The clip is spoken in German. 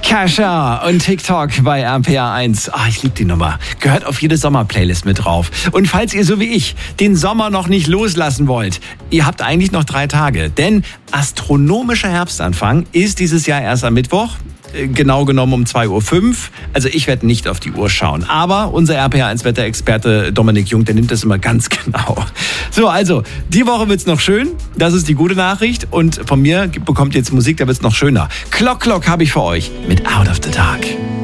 Kascha und TikTok bei RPA1. Ich liebe die Nummer. Gehört auf jede Sommerplaylist mit drauf. Und falls ihr so wie ich den Sommer noch nicht loslassen wollt, ihr habt eigentlich noch 3 Tage. Denn astronomischer Herbstanfang ist dieses Jahr erst am Mittwoch. Genau genommen um 2.05 Uhr. Also ich werde nicht auf die Uhr schauen. Aber unser RPA1-Wetterexperte Dominik Jung, der nimmt das immer ganz genau. So, also, die Woche wird's noch schön. Das ist die gute Nachricht. Und von mir bekommt ihr jetzt Musik, da wird's noch schöner. Clock habe ich für euch mit Out of the Dark.